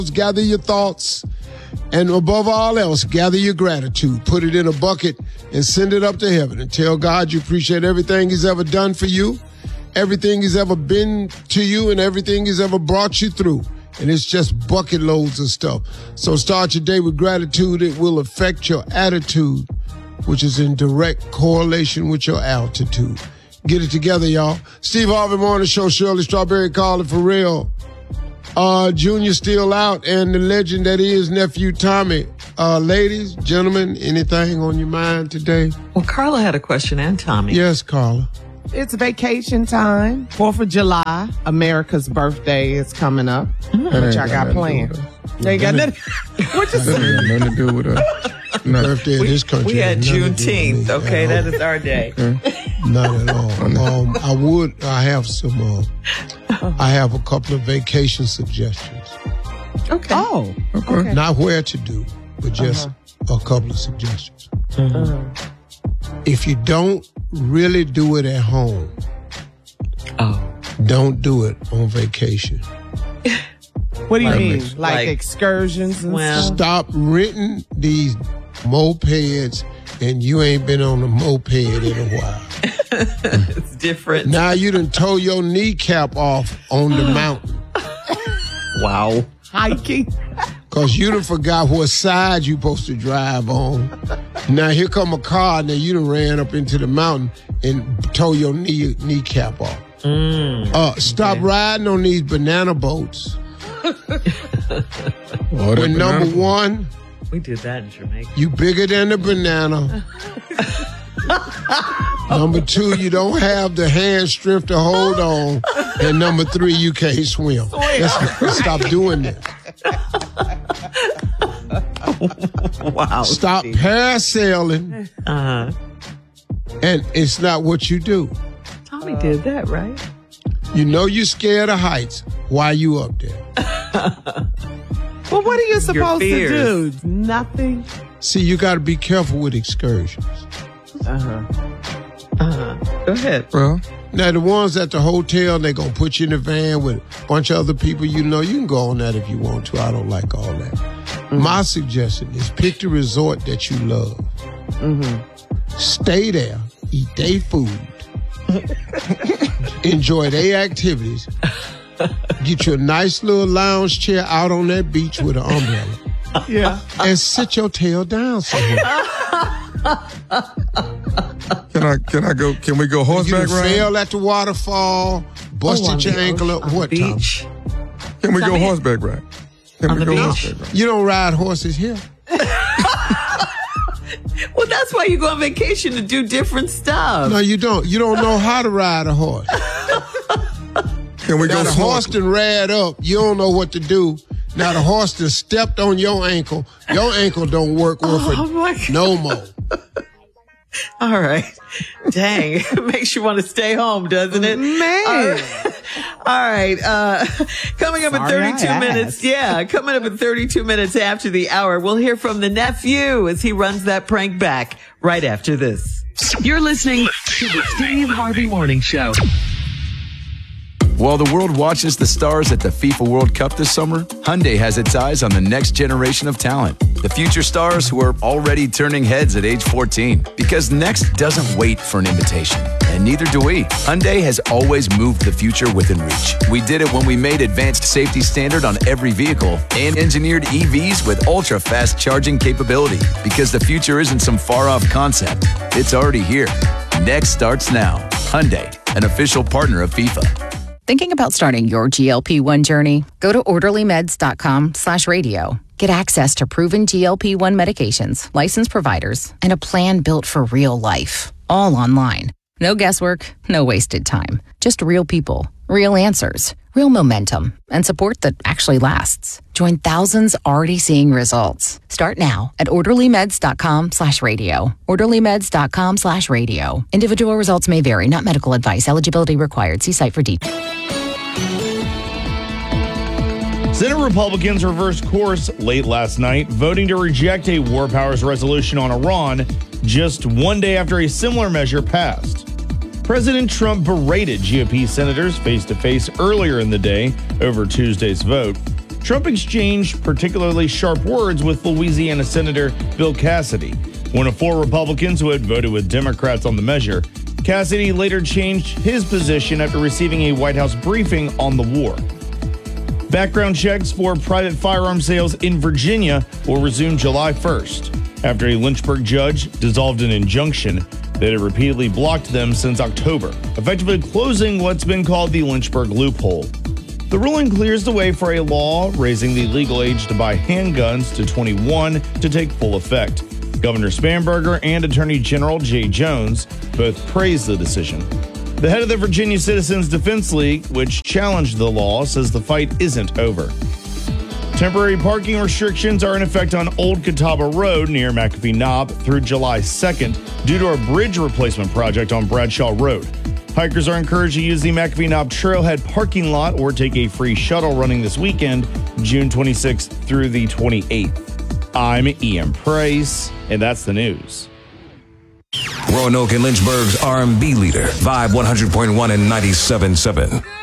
gather your thoughts, and above all else, gather your gratitude. Put it in a bucket and send it up to heaven and tell God you appreciate everything he's ever done for you, everything he's ever been to you, and everything he's ever brought you through. And it's just bucket loads of stuff. So start your day with gratitude. It will affect your attitude, which is in direct correlation with your altitude. Get it together, y'all. Steve Harvey Morning Show, Shirley Strawberry, Carly Farrell. Junior still out, and the legend that is Nephew Tommy. Ladies, gentlemen, anything on your mind today? Well, Carla had a question, and Tommy. Yes, Carla. It's vacation time. 4th of July, America's birthday is coming up. Which I got planned. They ain't got nothing. What you say? Nothing to do with us. Birthday of this country. We had Juneteenth, okay? That is our day. Not at all. I have a couple of vacation suggestions. Okay. Oh, okay. Not where to do, but just a couple of suggestions. If you don't really do it at home, don't do it on vacation. What do you mean? Like excursions and stuff? Stop renting these mopeds, and you ain't been on a moped in a while. It's different. Now you done tore your kneecap off on the mountain. Wow. Hiking. Because you done forgot what side you supposed to drive on. Now here come a car, now you done ran up into the mountain and tore your kneecap off. Stop riding on these banana boats. When number one, we did that in Jamaica. You bigger than the banana. Number two, you don't have the hand strength to hold on. And number three, you can't swim. Let's stop doing this. Wow. Stop parasailing. And it's not what you do. Tommy did that, right? You know you're scared of heights. Why you up there? Well, what are you supposed to do? Nothing. See, you got to be careful with excursions. Go ahead. Well, now the ones at the hotel, they're going to put you in a van with a bunch of other people. You know, you can go on that if you want to. I don't like all that. My suggestion is pick the resort that you love. Stay there. Eat their food. Enjoy their activities. Get you a nice little lounge chair out on that beach with an umbrella. Yeah. And sit your tail down somewhere. Can I go? Can we go horseback You riding? fell at the waterfall, busted your ankle up. What, Tom? Can we go horseback riding? Can we go horseback riding? You don't ride horses here. Well, that's why you go on vacation, to do different stuff. No, you don't. You don't know how to ride a horse. Can we now go the horse done rad up. You don't know what to do. Now the horse done stepped on your ankle. Your ankle don't work no more. All right. Dang. It makes you want to stay home, doesn't it? Man. All right. Coming up in 32 minutes. Yeah. Coming up in 32 minutes after the hour, we'll hear from the nephew as he runs that prank back right after this. You're listening to the Steve Harvey Morning Show. While the world watches the stars at the FIFA World Cup this summer, Hyundai has its eyes on the next generation of talent. The future stars who are already turning heads at age 14. Because next doesn't wait for an invitation. And neither do we. Hyundai has always moved the future within reach. We did it when we made advanced safety standard on every vehicle and engineered EVs with ultra-fast charging capability. Because the future isn't some far-off concept. It's already here. Next starts now. Hyundai, an official partner of FIFA. Thinking about starting your GLP-1 journey? Go to orderlymeds.com/radio. Get access to proven GLP-1 medications, licensed providers, and a plan built for real life. All online. No guesswork, no wasted time. Just real people, real answers, real momentum, and support that actually lasts. Join thousands already seeing results. Start now at orderlymeds.com/radio. orderlymeds.com/radio. Individual results may vary, not medical advice. Eligibility required. See site for details. Senate Republicans reversed course late last night, voting to reject a war powers resolution on Iran just one day after a similar measure passed. President Trump berated GOP senators face-to-face earlier in the day over Tuesday's vote. Trump exchanged particularly sharp words with Louisiana Senator Bill Cassidy. One of 4 Republicans who had voted with Democrats on the measure, Cassidy later changed his position after receiving a White House briefing on the war. Background checks for private firearm sales in Virginia will resume July 1st, after a Lynchburg judge dissolved an injunction that had repeatedly blocked them since October, effectively closing what's been called the Lynchburg loophole. The ruling clears the way for a law raising the legal age to buy handguns to 21 to take full effect. Governor Spanberger and Attorney General Jay Jones both praised the decision. The head of the Virginia Citizens Defense League, which challenged the law, says the fight isn't over. Temporary parking restrictions are in effect on Old Catawba Road near McAfee Knob through July 2nd due to a bridge replacement project on Bradshaw Road. Hikers are encouraged to use the McAfee Knob Trailhead parking lot or take a free shuttle running this weekend, June 26th through the 28th. I'm Ian Price, and that's the news. Roanoke and Lynchburg's R&B leader, Vibe 100.1 and 97.7.